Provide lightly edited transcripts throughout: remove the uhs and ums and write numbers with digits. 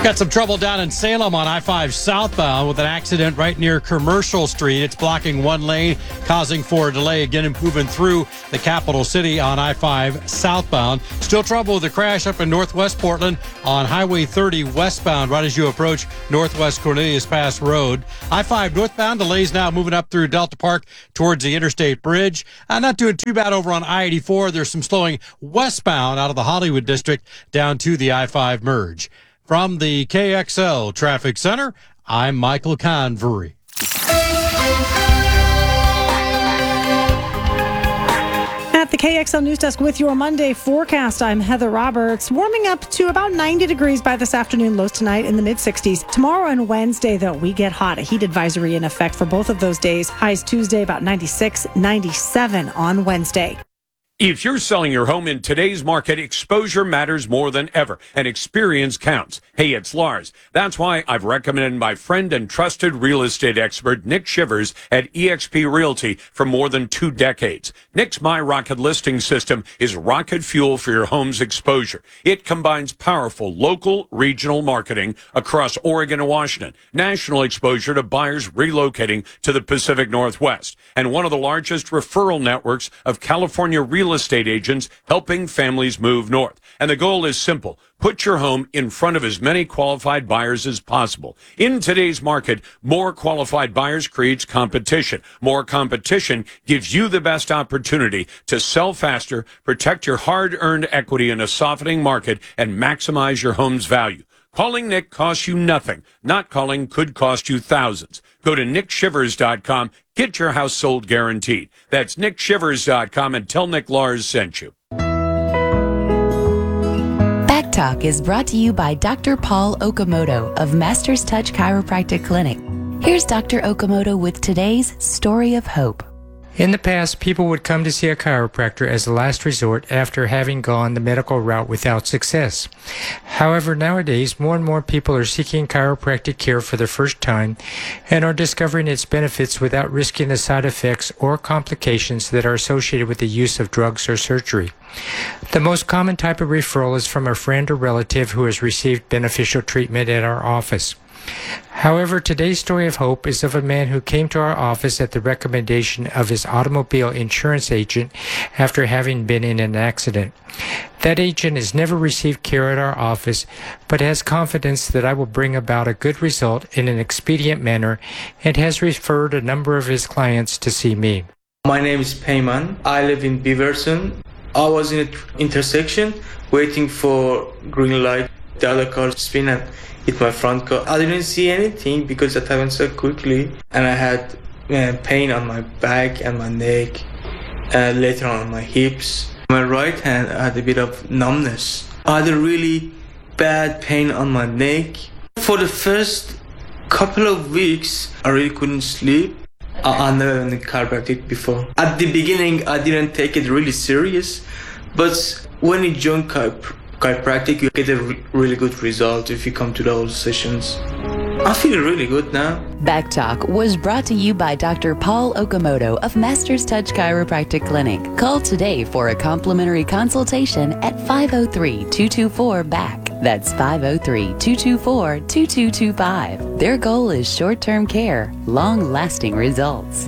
Got some trouble down in Salem on I-5 southbound with an accident right near Commercial Street. It's blocking one lane, causing for a delay again moving through the capital city on I-5 southbound. Still trouble with the crash up in Northwest Portland on Highway 30 westbound right as you approach Northwest Cornelius Pass Road. I-5 northbound delays now moving up through Delta Park towards the Interstate Bridge. Not doing too bad over on I-84. There's some slowing westbound out of the Hollywood District down to the I-5 merge. From the KXL Traffic Center, I'm Michael Convery. At the KXL News Desk with your Monday forecast, I'm Heather Roberts. Warming up to about 90 degrees by this afternoon, lows tonight in the mid-60s. Tomorrow and Wednesday, though, we get hot. A heat advisory in effect for both of those days. Highs Tuesday about 96, 97 on Wednesday. If you're selling your home in today's market, exposure matters more than ever, and experience counts. Hey, it's Lars. That's why I've recommended my friend and trusted real estate expert, Nick Shivers, at eXp Realty for more than 2 decades. Nick's My Rocket listing system is rocket fuel for your home's exposure. It combines powerful local, regional marketing across Oregon and Washington, national exposure to buyers relocating to the Pacific Northwest, and one of the largest referral networks of California real estate agents helping families move north. And the goal is simple. Put your home in front of as many qualified buyers as possible. In today's market, more qualified buyers creates competition. More competition gives you the best opportunity to sell faster, protect your hard-earned equity in a softening market, and maximize your home's value. Calling Nick costs you nothing. Not calling could cost you thousands. Go to nickshivers.com. Get your house sold guaranteed. That's nickshivers.com and tell Nick Lars sent you. Back Talk is brought to you by Dr. Paul Okamoto of Masters Touch Chiropractic Clinic. Here's Dr. Okamoto with today's Story of Hope. In the past, people would come to see a chiropractor as a last resort after having gone the medical route without success. However, nowadays, more and more people are seeking chiropractic care for the first time and are discovering its benefits without risking the side effects or complications that are associated with the use of drugs or surgery. The most common type of referral is from a friend or relative who has received beneficial treatment at our office. However, today's story of hope is of a man who came to our office at the recommendation of his automobile insurance agent after having been in an accident. That agent has never received care at our office, but has confidence that I will bring about a good result in an expedient manner and has referred a number of his clients to see me. My name is Peyman. I live in Beaverton. I was in an intersection waiting for green light. The other car spin and hit my front car. I didn't see anything because it happened so quickly, and I had pain on my back and my neck, later on my hips. My right hand had a bit of numbness. I had a really bad pain on my neck. For the first couple of weeks, I really couldn't sleep. I never been chiropractic before. At the beginning, I didn't take it really serious, but when you join chiropractic, you get a really good result if you come to those sessions. I feel really good now. Back Talk was brought to you by Dr. Paul Okamoto of Masters Touch Chiropractic Clinic. Call today for a complimentary consultation at 503-224-BACK. That's 503-224-2225. Their goal is short-term care, long-lasting results.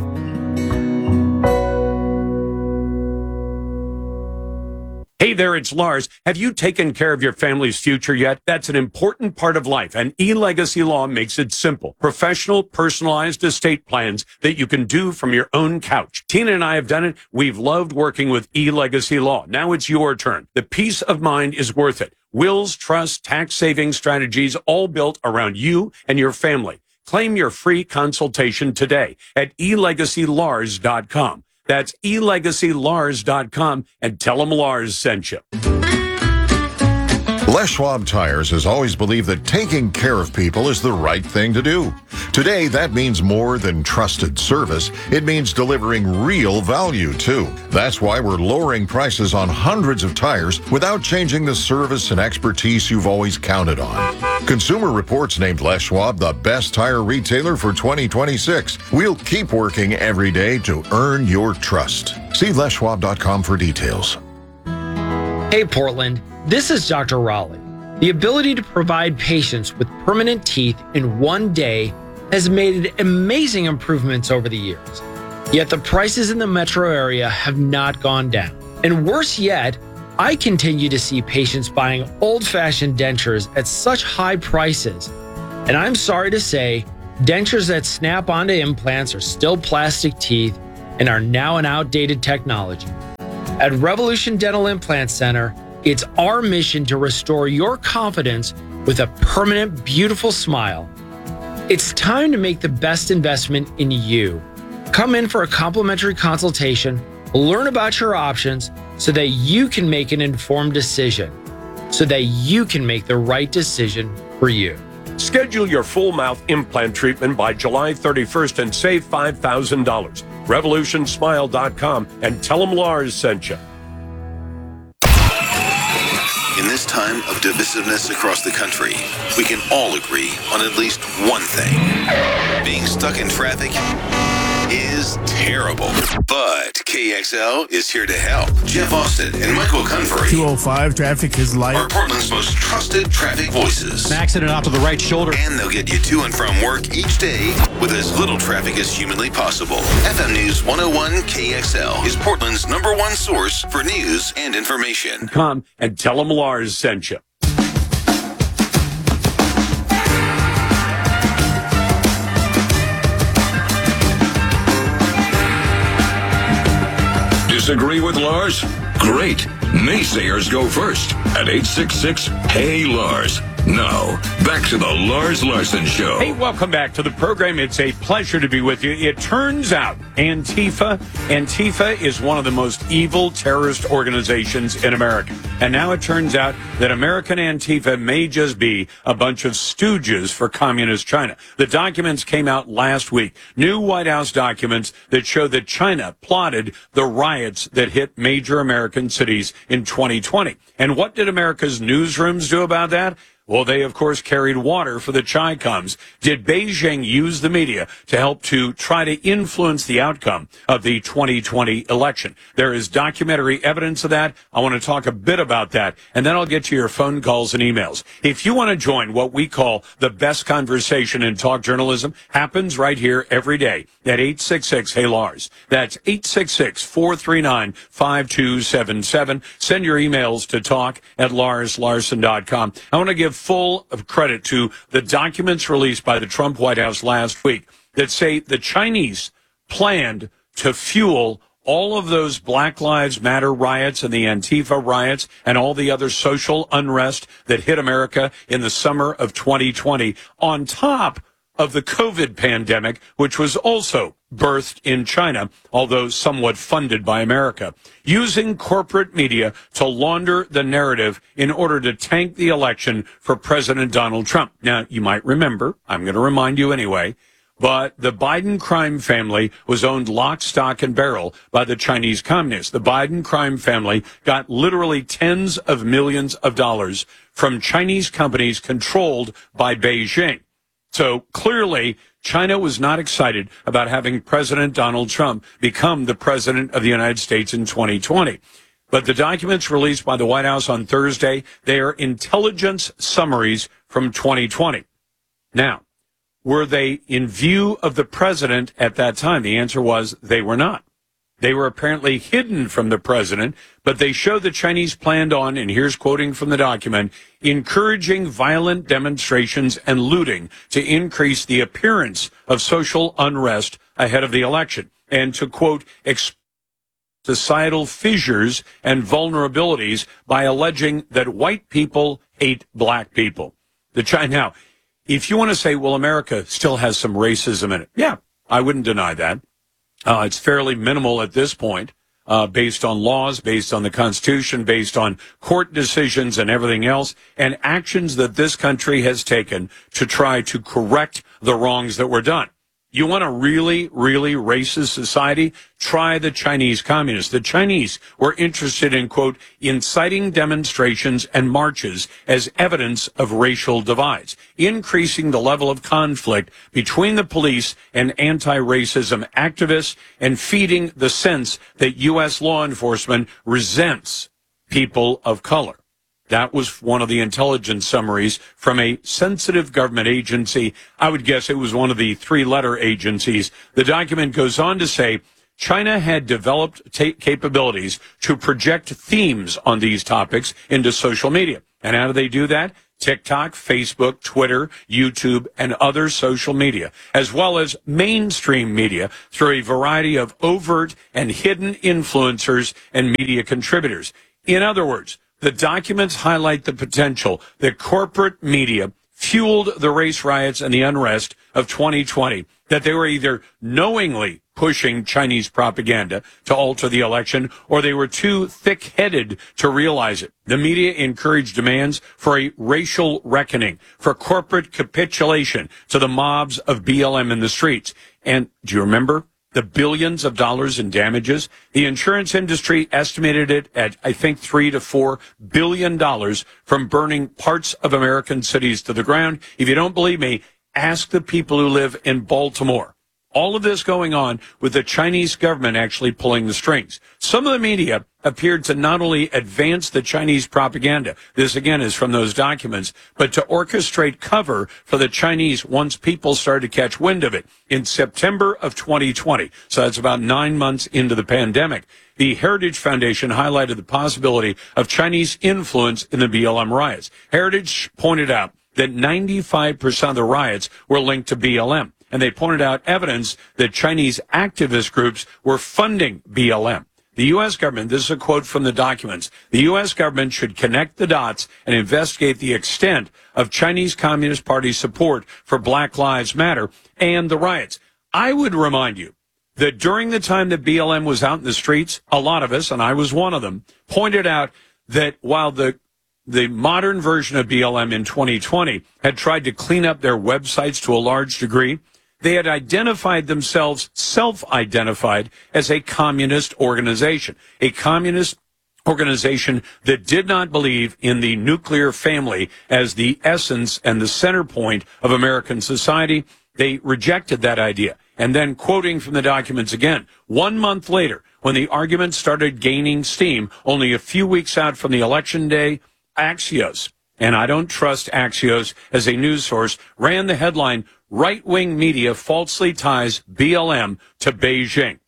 Hey there, it's Lars. Have you taken care of your family's future yet? That's an important part of life, and eLegacy Law makes it simple. Professional, personalized estate plans that you can do from your own couch. Tina and I have done it. We've loved working with eLegacy Law. Now it's your turn. The peace of mind is worth it. Wills, trusts, tax-saving strategies, all built around you and your family. Claim your free consultation today at elegacylars.com. That's elegacylars.com and tell them Lars sent you. Les Schwab Tires has always believed that taking care of people is the right thing to do. Today, that means more than trusted service. It means delivering real value, too. That's why we're lowering prices on hundreds of tires without changing the service and expertise you've always counted on. Consumer Reports named Les Schwab the best tire retailer for 2026. We'll keep working every day to earn your trust. See leschwab.com for details. Hey, Portland. This is Dr. Raleigh. The ability to provide patients with permanent teeth in one day has made amazing improvements over the years. Yet the prices in the metro area have not gone down. And worse yet, I continue to see patients buying old-fashioned dentures at such high prices. And I'm sorry to say, dentures that snap onto implants are still plastic teeth and are now an outdated technology. At Revolution Dental Implant Center, it's our mission to restore your confidence with a permanent, beautiful smile. It's time to make the best investment in you. Come in for a complimentary consultation, learn about your options so that you can make an informed decision, so that you can make the right decision for you. Schedule your full mouth implant treatment by July 31st and save $5,000. RevolutionSmile.com and tell them Lars sent you. In this time of divisiveness across the country, we can all agree on at least one thing. Being stuck in traffic is terrible. But KXL is here to help. Jeff Austin and Michael Convery. 205 traffic is light. Are Portland's most trusted traffic voices. An accident out to the right shoulder. And they'll get you to and from work each day with as little traffic as humanly possible. FM News 101 KXL is Portland's #1 source for news and information. Come and tell them Lars sent you. Disagree with Lars? Great. Naysayers go first at 866-HEY-LARS. Now, back to the Lars Larson Show. Hey, welcome back to the program. It's a pleasure to be with you. It turns out Antifa is one of the most evil terrorist organizations in America. And now it turns out that American Antifa may just be a bunch of stooges for communist China. The documents came out last week. New White House documents that show that China plotted the riots that hit major American cities in 2020. And what did America's newsrooms do about that? Well, they, of course, carried water for the Chi Coms. Did Beijing use the media to help to try to influence the outcome of the 2020 election? There is documentary evidence of that. I want to talk a bit about that, and then I'll get to your phone calls and emails. If you want to join what we call the best conversation in talk journalism, happens right here every day at 866-HEY-LARS. That's 866-439-5277. Send your emails to talk@LarsLarson.com. I want to give full of credit to the documents released by the Trump White House last week that say the Chinese planned to fuel all of those Black Lives Matter riots and the Antifa riots and all the other social unrest that hit America in the summer of 2020 on top of the COVID pandemic, which was also birthed in China, although somewhat funded by America, using corporate media to launder the narrative in order to tank the election for President Donald Trump. Now, you might remember, I'm going to remind you anyway, but the Biden crime family was owned lock, stock, and barrel by the Chinese communists. The Biden crime family got literally tens of millions of dollars from Chinese companies controlled by Beijing. So clearly, China was not excited about having President Donald Trump become the president of the United States in 2020. But the documents released by the White House on Thursday, they are intelligence summaries from 2020. Now, were they in view of the president at that time? The answer was they were not. They were apparently hidden from the president, but they show the Chinese planned on, and here's quoting from the document, encouraging violent demonstrations and looting to increase the appearance of social unrest ahead of the election, and to, quote, societal fissures and vulnerabilities by alleging that white people hate black people. Now, if you want to say, well, America still has some racism in it, yeah, I wouldn't deny that. It's fairly minimal at this point, based on laws, based on the Constitution, based on court decisions and everything else, and actions that this country has taken to try to correct the wrongs that were done. You want a really, really racist society? Try the Chinese communists. The Chinese were interested in, quote, inciting demonstrations and marches as evidence of racial divides, increasing the level of conflict between the police and anti-racism activists, and feeding the sense that U.S. law enforcement resents people of color. That was one of the intelligence summaries from a sensitive government agency. I would guess it was one of the 3-letter agencies. The document goes on to say China had developed capabilities to project themes on these topics into social media. And how do they do that? TikTok, Facebook, Twitter, YouTube, and other social media, as well as mainstream media through a variety of overt and hidden influencers and media contributors. In other words, the documents highlight the potential that corporate media fueled the race riots and the unrest of 2020, that they were either knowingly pushing Chinese propaganda to alter the election, or they were too thick-headed to realize it. The media encouraged demands for a racial reckoning, for corporate capitulation to the mobs of BLM in the streets. And do you remember the billions of dollars in damages? The insurance industry estimated it at, I think, $3 to $4 billion from burning parts of American cities to the ground. If you don't believe me, ask the people who live in Baltimore. All of this going on with the Chinese government actually pulling the strings. Some of the media appeared to not only advance the Chinese propaganda, this again is from those documents, but to orchestrate cover for the Chinese once people started to catch wind of it. In September of 2020, so that's about 9 months into the pandemic, the Heritage Foundation highlighted the possibility of Chinese influence in the BLM riots. Heritage pointed out that 95% of the riots were linked to BLM. And they pointed out evidence that Chinese activist groups were funding BLM. The U.S. government, this is a quote from the documents, the U.S. government should connect the dots and investigate the extent of Chinese Communist Party support for Black Lives Matter and the riots. I would remind you that during the time that BLM was out in the streets, a lot of us, and I was one of them, pointed out that while the modern version of BLM in 2020 had tried to clean up their websites to a large degree, they had identified themselves, self-identified, as a communist organization. A communist organization that did not believe in the nuclear family as the essence and the center point of American society. They rejected that idea. And then, quoting from the documents again, 1 month later, when the argument started gaining steam, only a few weeks out from the election day, Axios, and I don't trust Axios as a news source, ran the headline, "Right-wing media falsely ties BLM to Beijing."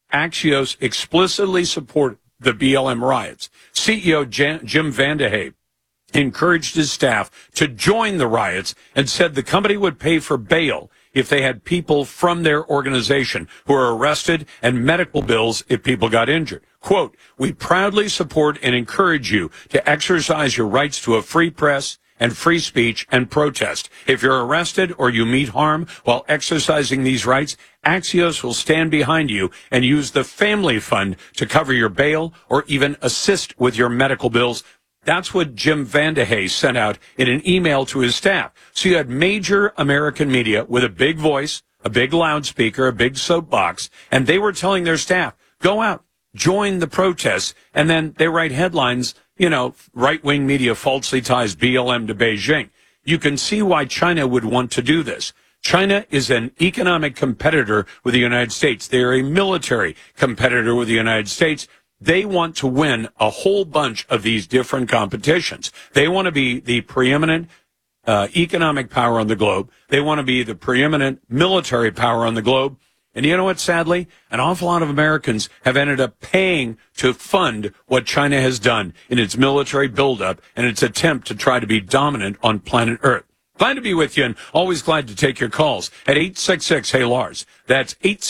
Axios explicitly support the BLM riots. CEO Jim Vandehei encouraged his staff to join the riots and said the company would pay for bail if they had people from their organization who were arrested and medical bills if people got injured. Quote, "We proudly support and encourage you to exercise your rights to a free press and free speech and protest. If you're arrested or you meet harm while exercising these rights, Axios will stand behind you and use the family fund to cover your bail or even assist with your medical bills." That's what Jim Vandehei sent out in an email to his staff. So you had major American media with a big voice, a big loudspeaker, a big soapbox, and they were telling their staff, go out, join the protests, and then they write headlines, you know, right-wing media falsely ties BLM to Beijing. You can see why China would want to do this. China is an economic competitor with the United States. They are a military competitor with the United States. They want to win a whole bunch of these different competitions. They want to be the preeminent economic power on the globe. They want to be the preeminent military power on the globe. And you know what, sadly? An awful lot of Americans have ended up paying to fund what China has done in its military buildup and its attempt to try to be dominant on planet Earth. Glad to be with you and always glad to take your calls at 866-HEY-LARS. That's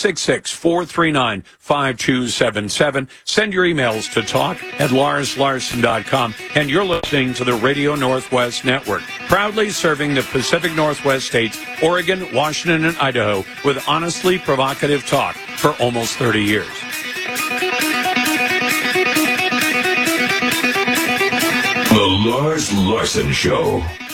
866-439-5277. Send your emails to talk@larslarson.com. And you're listening to the Radio Northwest Network, proudly serving the Pacific Northwest states, Oregon, Washington, and Idaho with honestly provocative talk for almost 30 years. The Lars Larson Show.